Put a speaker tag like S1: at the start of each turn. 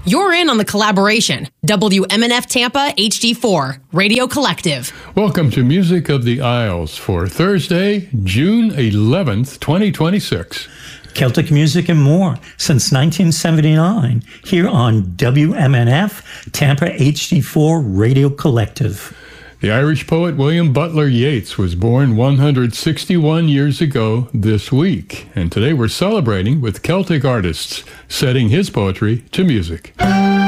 S1: You're in on the collaboration. WMNF Tampa HD4 Radio Collective.
S2: Welcome to Music of the Isles for Thursday, June 11th, 2026.
S3: Celtic music and more since 1979 here on WMNF Tampa HD4 Radio Collective.
S2: The Irish poet William Butler Yeats was born 161 years ago this week, and today we're celebrating with Celtic artists setting his poetry to music.